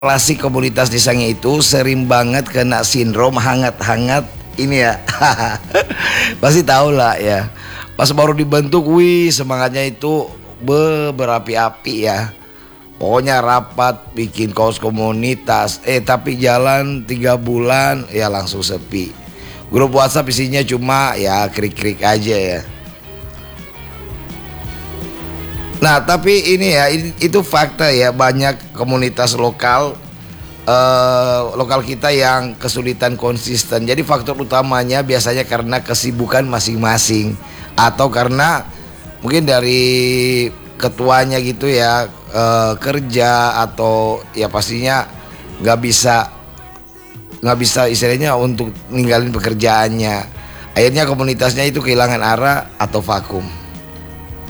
relasi komunitas di Sange itu sering banget kena sindrom hangat-hangat ini ya. Pasti tahu lah ya. Pas baru dibentuk, wih semangatnya itu berapi-api ya. Pokoknya rapat bikin kaos komunitas. Tapi jalan 3 bulan ya langsung sepi. Grup WhatsApp isinya cuma ya krik-krik aja ya. Nah tapi ini ya itu fakta ya, banyak komunitas lokal kita yang kesulitan konsisten. Jadi faktor utamanya biasanya karena kesibukan masing-masing atau karena mungkin dari ketuanya gitu ya, kerja atau ya pastinya nggak bisa istilahnya untuk ninggalin pekerjaannya. Akhirnya komunitasnya itu kehilangan arah atau vakum.